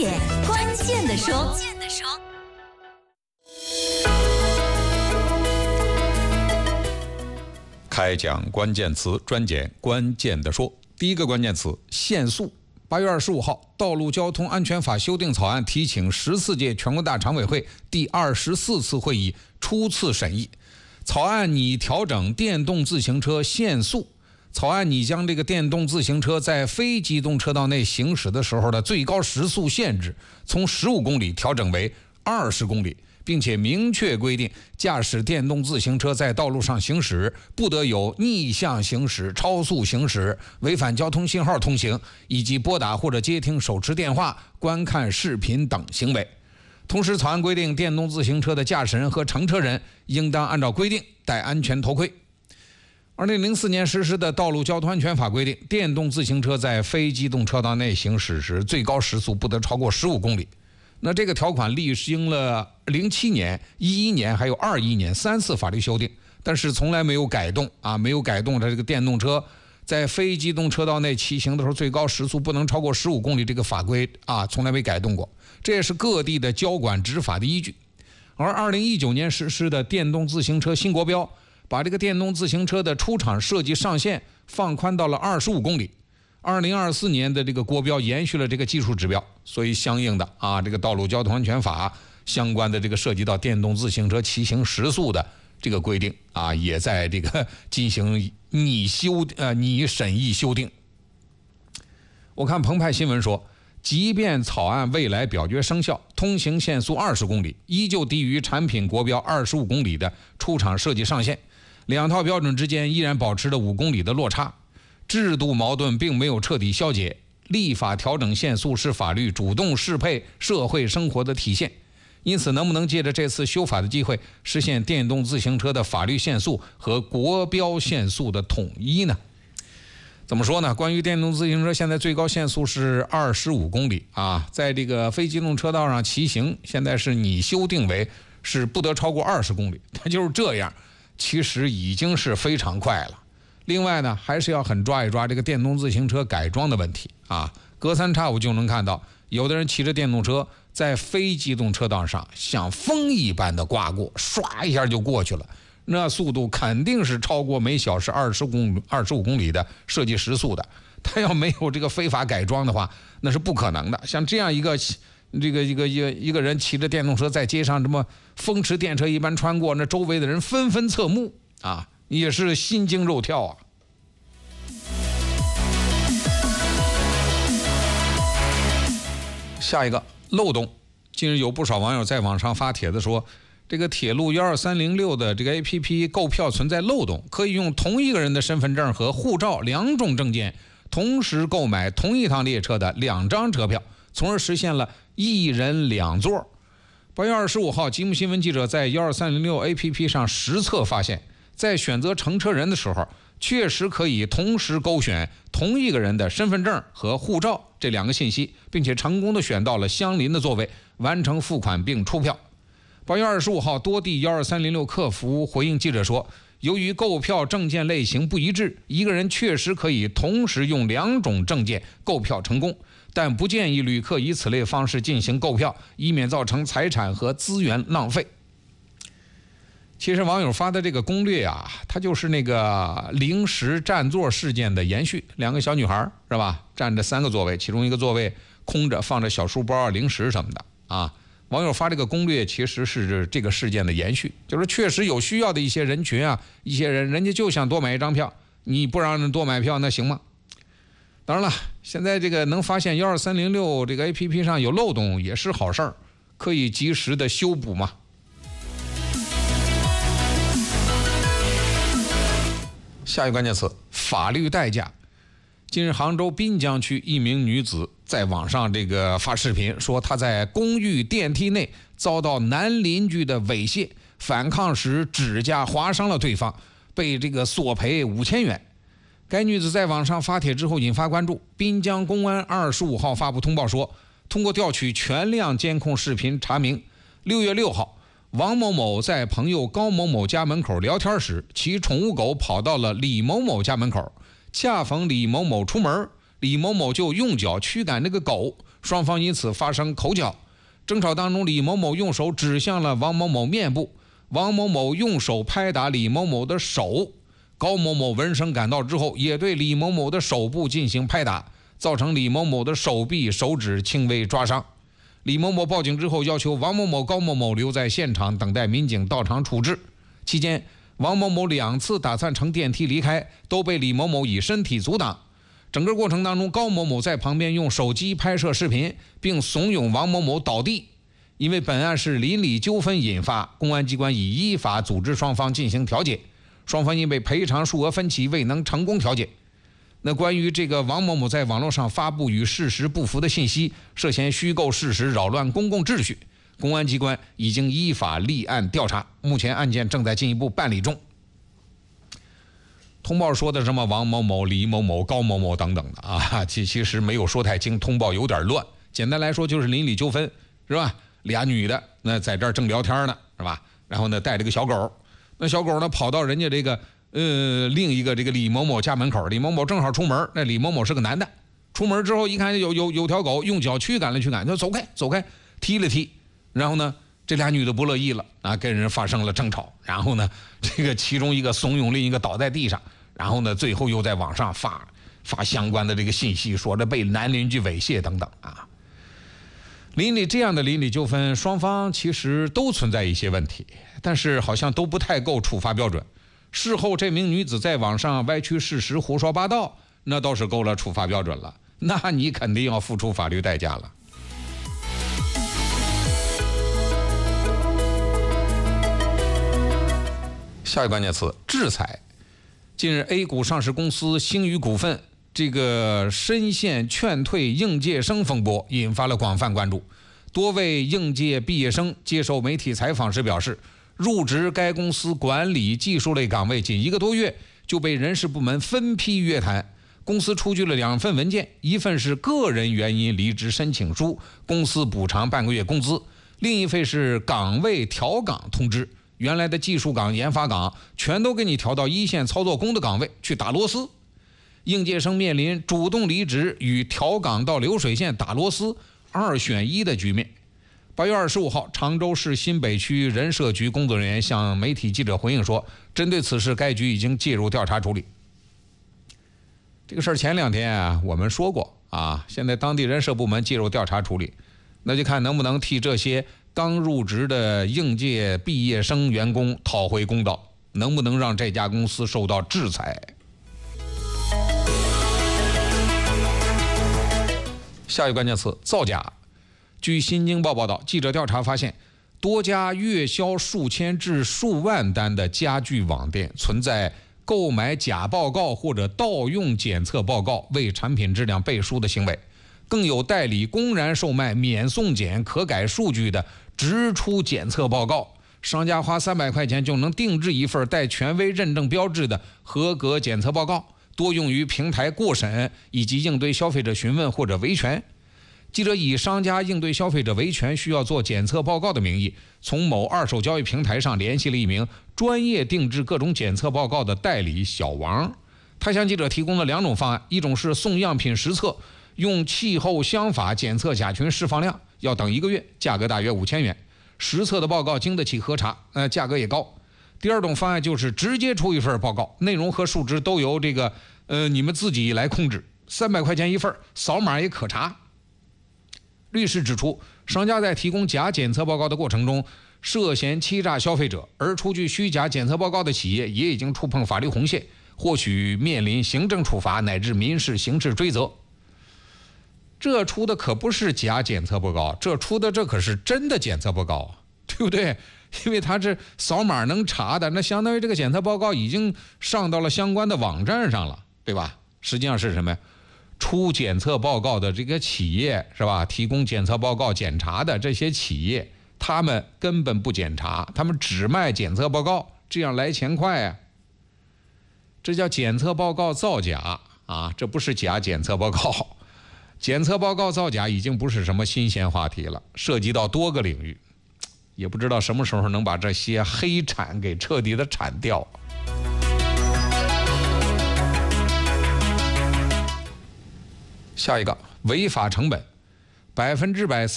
点，关键的说。 开讲关键词，专讲关键的说。第一个关键词：限速。8月25号，《道路交通安全法》修订草案提请14届全国大常委会第24次会议初次审议。草案拟调整电动自行车限速。草案拟将这个电动自行车在非机动车道内行驶的时候的最高时速限制从15公里调整为20公里，并且明确规定，驾驶电动自行车在道路上行驶不得有逆向行驶、超速行驶、违反交通信号通行以及拨打或者接听手持电话、观看视频等行为。同时，草案规定，电动自行车的驾驶人和乘车人应当按照规定戴安全头盔。2004年实施的《道路交通安全法》规定，电动自行车在非机动车道内行驶时，最高时速不得超过15公里。那这个条款历经了07年、11年还有21年3次法律修订，但是从来没有改动没有改动这个电动车在非机动车道内骑行的时候最高时速不能超过15公里这个法规从来没改动过，这也是各地的交管执法的依据。而2019年实施的电动自行车新国标，把这个电动自行车的出厂设计上限放宽到了25公里。2024年的这个国标延续了这个技术指标，所以相应的这个道路交通安全法相关的这个涉及到电动自行车骑行时速的这个规定也在这个进行拟审议修订。我看澎湃新闻说，即便草案未来表决生效，通行限速20公里依旧低于产品国标25公里的出厂设计上限，两套标准之间依然保持着5公里的落差，制度矛盾并没有彻底消解。立法调整限速是法律主动适配社会生活的体现，因此能不能借着这次修法的机会，实现电动自行车的法律限速和国标限速的统一呢？怎么说呢？关于电动自行车现在最高限速是25公里在这个非机动车道上骑行，现在是拟修订为是不得超过20公里，它就是这样，其实已经是非常快了。另外呢，还是要很抓一抓这个电动自行车改装的问题隔三差五就能看到有的人骑着电动车在非机动车道上像风一般的刮过，唰一下就过去了，那速度肯定是超过每小时25公里的设计时速的。他要没有这个非法改装的话，那是不可能的。像这样一个人骑着电动车在街上这么风驰电掣一般穿过，那周围的人纷纷侧目也是心惊肉跳下一个漏洞，近日有不少网友在网上发帖子说，这个铁路12306的这个 APP 购票存在漏洞，可以用同一个人的身份证和护照2种证件同时购买同一趟列车的2张车票，从而实现了一人2座。8月25号，吉木新闻记者在12306 APP 上实测发现，在选择乘车人的时候，确实可以同时勾选同一个人的身份证和护照这2个信息，并且成功的选到了相邻的座位，完成付款并出票。8月25号，多地12306客服回应记者说，由于购票证件类型不一致，一个人确实可以同时用2种证件购票成功，但不建议旅客以此类方式进行购票，以免造成财产和资源浪费。其实网友发的这个攻略它就是那个零食占座事件的延续。2个小女孩是吧，占着3个座位，其中一个座位空着，放着小书包零食什么的网友发这个攻略其实是这个事件的延续，就是确实有需要的一些人群一些人家就想多买一张票，你不让人多买票那行吗？当然了，现在这个能发现12306这个 APP 上有漏洞也是好事儿，可以及时的修补嘛。下一个关键词：法律代价。近日，杭州滨江区一名女子在网上发视频，说她在公寓电梯内遭到男邻居的猥亵，反抗时指甲划伤了对方，被索赔5000元。该女子在网上发帖之后引发关注，滨江公安25号发布通报说，通过调取全量监控视频查明，6月6号。王某某在朋友高某某家门口聊天时，其宠物狗跑到了李某某家门口，恰逢李某某出门，李某某就用脚驱赶这个狗， 双方因此发生口角。争吵当中，李某某用手指向了王某某面部，王某某用手拍打李某某的手，高某某闻声赶到之后，也对李某某的手部进行拍打，造成李某某的手臂、手指轻微抓伤。李某某报警之后，要求王某某、高某某留在现场等待民警到场处置。期间，王某某2次打算乘电梯离开，都被李某某以身体阻挡。整个过程当中，高某某在旁边用手机拍摄视频，并怂恿王某某倒地。因为本案是邻里纠纷引发，公安机关已依法组织双方进行调解，双方因为赔偿数额分歧未能成功调解。那关于这个王某某在网络上发布与事实不符的信息，涉嫌虚构事实，扰乱公共秩序，公安机关已经依法立案调查，目前案件正在进一步办理中。通报说的什么王某某、李某某、高某某等等的啊，其实没有说太清，通报有点乱。简单来说就是邻里纠纷，是吧？俩女的那在这儿正聊天呢，是吧？然后呢带着个小狗，那小狗呢跑到人家这个另一个这个李某某家门口，李某某正好出门，那李某某是个男的，出门之后一看有条狗，用脚驱赶了驱赶，就走开，踢了踢，然后呢这俩女的不乐意了啊，跟人发生了争吵，然后呢这个其中一个怂恿另一个倒在地上，然后呢最后又在网上发相关的这个信息，说着被男邻居猥亵等等啊。这样的邻里纠纷，双方其实都存在一些问题，但是好像都不太够处罚标准。事后这名女子在网上歪曲事实、胡说八道，那倒是够了处罚标准了，那你肯定要付出法律代价了。下一个关键词：制裁。近日 A 股上市公司星宇股份这个深陷劝退应届生风波，引发了广泛关注。多位应届毕业生接受媒体采访时表示，入职该公司管理技术类岗位仅1个多月就被人事部门分批约谈。公司出具了2份文件，一份是个人原因离职申请书，公司补偿半个月工资；另一份是岗位调岗通知，原来的技术岗、研发岗全都给你调到一线操作工的岗位去打螺丝。应届生面临主动离职与调岗到流水线打螺丝2选1的局面。8月25号，常州市新北区人社局工作人员向媒体记者回应说，针对此事，该局已经介入调查处理。这个事儿前2天啊，我们说过啊，现在当地人社部门介入调查处理，那就看能不能替这些刚入职的应届毕业生员工讨回公道，能不能让这家公司受到制裁。下一个关键词：造假。据新京报报道，记者调查发现，多家月销数千至数万单的家具网店存在购买假报告或者盗用检测报告为产品质量背书的行为，更有代理公然售卖免送检、可改数据的直出检测报告，商家花300块钱就能定制一份带权威认证标志的合格检测报告，多用于平台过审以及应对消费者询问或者维权。记者以商家应对消费者维权需要做检测报告的名义，从某2手交易平台上联系了一名专业定制各种检测报告的代理小王。他向记者提供了2种方案，一种是送样品实测，用气候相法检测甲醛释放量，要等1个月，价格大约5000元，实测的报告经得起核查，价格也高。第2种方案就是直接出一份报告，内容和数值都由这个你们自己来控制，300块钱一份，扫码也可查。律师指出，商家在提供假检测报告的过程中涉嫌欺诈消费者，而出具虚假检测报告的企业也已经触碰法律红线，或许面临行政处罚乃至民事、刑事追责。这出的可不是假检测报告，这可是真的检测报告，对不对？因为它是扫码能查的，那相当于这个检测报告已经上到了相关的网站上了，对吧？实际上是什么呀？出检测报告的这个企业是吧？提供检测报告检查的这些企业，他们根本不检查，他们只卖检测报告，这样来钱快啊！这叫检测报告造假啊！这不是假检测报告，检测报告造假已经不是什么新鲜话题了，涉及到多个领域，也不知道什么时候能把这些黑产给彻底的铲掉。下一个，违法成本。 100%。